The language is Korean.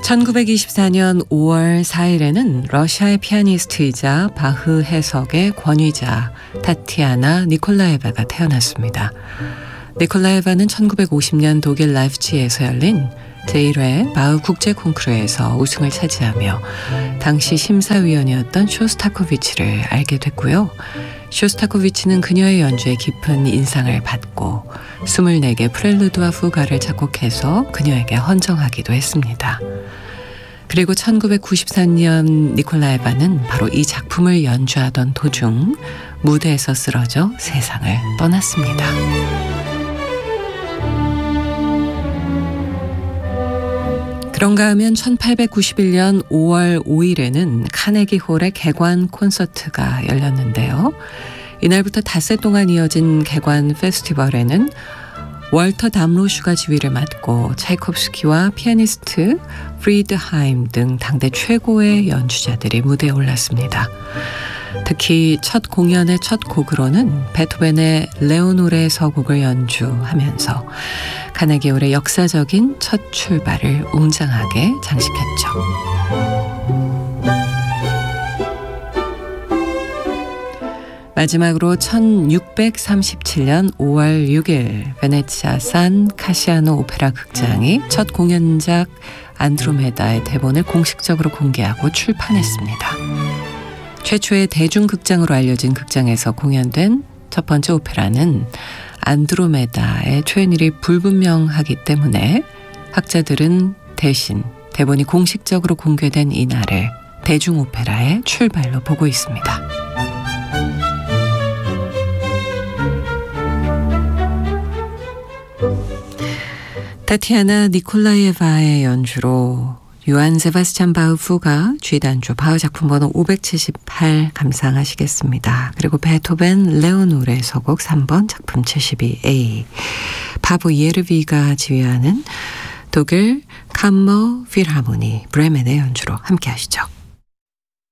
1924년 5월 4일에는 러시아의 피아니스트이자 바흐 해석의 권위자 타티아나 니콜라예바가 태어났습니다. 니콜라예바는 1950년 독일 라이프치히에서 열린 제1회 바흐 국제 콩쿠르에서 우승을 차지하며 당시 심사위원이었던 쇼스타코비치를 알게 됐고요. 쇼스타코비치는 그녀의 연주에 깊은 인상을 받고 24개 프렐루드와 후가를 작곡해서 그녀에게 헌정하기도 했습니다. 그리고 1994년 니콜라예바는 바로 이 작품을 연주하던 도중 무대에서 쓰러져 세상을 떠났습니다. 그런가 하면 1891년 5월 5일에는 카네기 홀의 개관 콘서트가 열렸는데요. 이날부터 닷새 동안 이어진 개관 페스티벌에는 월터 담로슈가 지휘를 맡고 차이콥스키와 피아니스트 프리드하임 등 당대 최고의 연주자들이 무대에 올랐습니다. 특히 첫 공연의 첫 곡으로는 베토벤의 레오노레 서곡을 연주하면서 카네기 홀의 역사적인 첫 출발을 웅장하게 장식했죠. 마지막으로 1637년 5월 6일 베네치아 산 카시아노 오페라 극장이 첫 공연작 안드로메다의 대본을 공식적으로 공개하고 출판했습니다. 최초의 대중극장으로 알려진 극장에서 공연된 첫 번째 오페라는 안드로메다의 초연일이 불분명하기 때문에 학자들은 대신 대본이 공식적으로 공개된 이날을 대중오페라의 출발로 보고 있습니다. 타티아나 니콜라예바의 연주로 요한 세바스찬 바흐 후가 G단조 바흐 작품 번호 578 감상하시겠습니다. 그리고 베토벤 레오노레 서곡 3번 작품 72A 파보 예르비가 지휘하는 독일 캄머 필하모니 브레멘의 연주로 함께 하시죠.